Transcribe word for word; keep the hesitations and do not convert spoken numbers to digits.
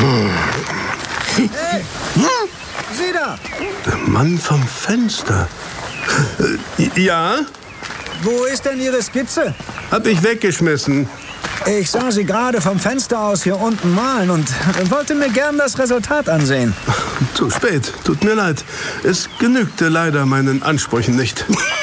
Hey! Sieh da! Der Mann vom Fenster. Äh, ja? Wo ist denn Ihre Skizze? Hab ich weggeschmissen. Ich sah Sie gerade vom Fenster aus hier unten malen und wollte mir gern das Resultat ansehen. Zu spät. Tut mir leid. Es genügte leider meinen Ansprüchen nicht.